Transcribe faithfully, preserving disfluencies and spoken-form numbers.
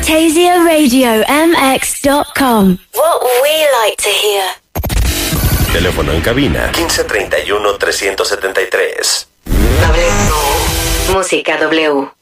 Fantasia Radio M X dot com. What we like to hear. Teléfono en cabina quince treinta y uno trescientos setenta y tres. W. Música W.